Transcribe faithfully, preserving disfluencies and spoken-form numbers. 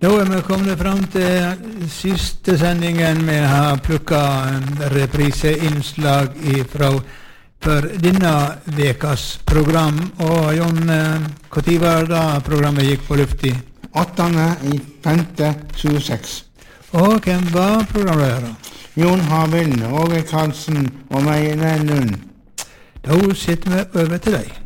Da er vi kommet frem til siste sendingen. Vi har plukket repriseinnslag fra for denne vekas program. Og Jon, hva tid var da programmet gikk på lufti? åttende i femte tjueseks. Og hvem var programledere? Jon Harvind, Åge Karlsen og meg, Lund. Da sitter vi over til deg.